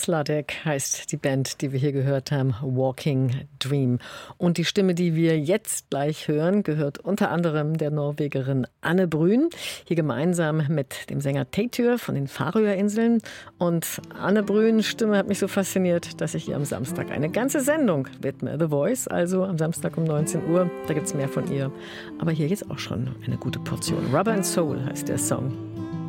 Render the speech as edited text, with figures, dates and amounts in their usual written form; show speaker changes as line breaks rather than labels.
Sladek heißt die Band, die wir hier gehört haben, Walking Dream. Und die Stimme, die wir jetzt gleich hören, gehört unter anderem der Norwegerin Anne Brün, hier gemeinsam mit dem Sänger Teitur von den Färöerinseln. Und Anne Brüns Stimme hat mich so fasziniert, dass ich ihr am Samstag eine ganze Sendung widme. The Voice, also am Samstag um 19 Uhr. Da gibt es mehr von ihr. Aber hier jetzt auch schon eine gute Portion. Rubber and Soul heißt der Song.